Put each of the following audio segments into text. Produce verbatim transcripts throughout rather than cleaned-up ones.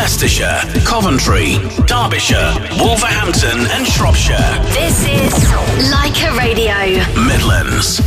Leicestershire, Coventry, Derbyshire, Wolverhampton and Shropshire. This is Leica Radio. Midlands.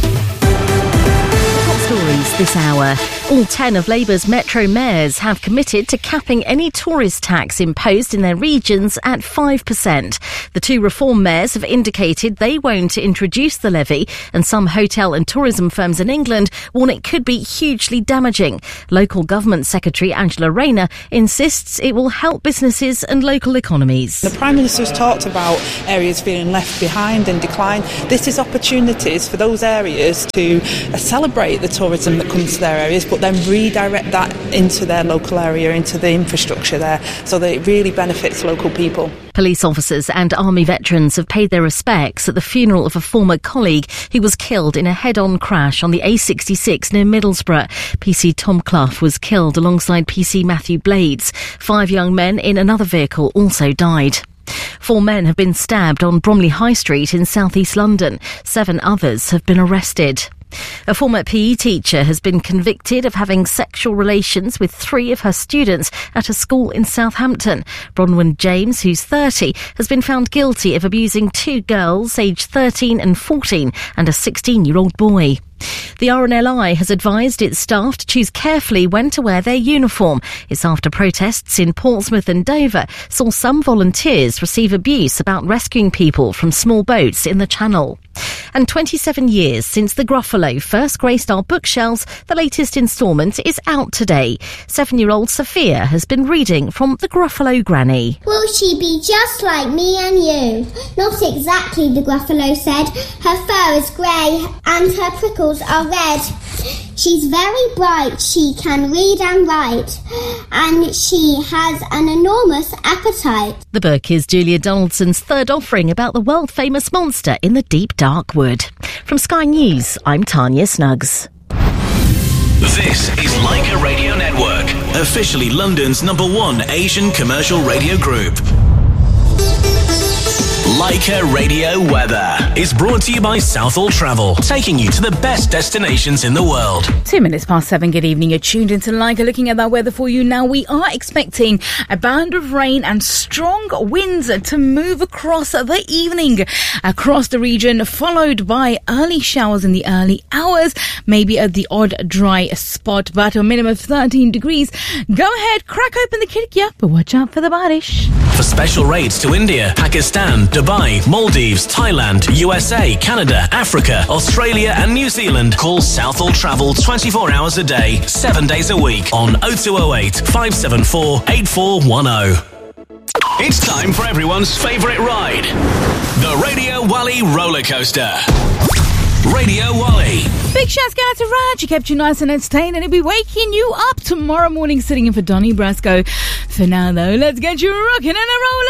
Stories this hour. All ten of Labour's metro mayors have committed to capping any tourist tax imposed in their regions at five percent. The two reform mayors have indicated they won't introduce the levy, and some hotel and tourism firms in England warn it could be hugely damaging. Local Government Secretary Angela Rayner insists it will help businesses and local economies. The Prime Minister's talked about areas feeling left behind and decline. This is opportunities for those areas to uh, celebrate the tourism that comes to their areas, but then redirect that into their local area, into the infrastructure there, so that it really benefits local people. Police officers and army veterans have paid their respects at the funeral of a former colleague who was killed in a head-on crash on the A sixty-six near Middlesbrough. P C Tom Clough was killed alongside P C Matthew Blades. Five young men in another vehicle also died. Four men have been stabbed on Bromley High Street in south-east London. Seven others have been arrested. A former P E teacher has been convicted of having sexual relations with three of her students at a school in Southampton. Bronwyn James, who's thirty, has been found guilty of abusing two girls aged thirteen and fourteen and a sixteen-year-old boy. The R N L I has advised its staff to choose carefully when to wear their uniform. It's after protests in Portsmouth and Dover saw some volunteers receive abuse about rescuing people from small boats in the Channel. And twenty-seven years since the Gruffalo first graced our bookshelves, the latest instalment is out today. Seven-year-old Sophia has been reading from The Gruffalo Granny. Will she be just like me and you? Not exactly, the Gruffalo said. Her fur is grey and her prickles are red. She's very bright, she can read and write, and she has an enormous appetite. The book is Julia Donaldson's third offering about the world-famous monster in the deep dark wood. From Sky News, I'm Tanya Snuggs. This is Leica Radio Network, officially London's number one Asian commercial radio group. Leica Radio Weather is brought to you by Southall Travel, taking you to the best destinations in the world. Two minutes past seven, good evening. You're tuned into Leica, looking at that weather for you now. We are expecting a band of rain and strong winds to move across the evening across the region, followed by early showers in the early hours, maybe at the odd dry spot, but a minimum of thirteen degrees. Go ahead, crack open the khidkiya, but watch out for the barish. For special rates to India, Pakistan, Dubai, Maldives, Thailand, U S A, Canada, Africa, Australia and New Zealand, call Southall Travel twenty-four hours a day, seven days a week on oh two oh eight, five seven four, eight four one oh. It's time for everyone's favourite ride, the Radio Wally roller coaster. Radio Wally. Big shouts going out to Raj. He kept you nice and entertained, and he'll be waking you up tomorrow morning, sitting in for Donny Brasco. For now, though, let's get you rocking and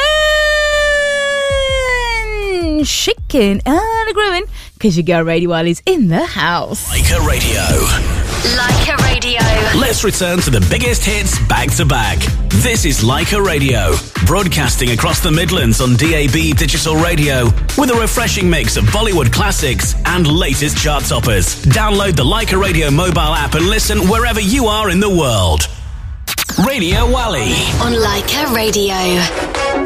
a rolling, shaking and a grooving, because your girl Radio Wally's in the house. Leica Radio. Leica Radio. Let's return to the biggest hits back to back. This is Leica Radio, broadcasting across the Midlands on D A B digital radio with a refreshing mix of Bollywood classics and latest chart toppers. Download the Leica Radio mobile app and listen wherever you are in the world. Radio Wally On Leica Radio.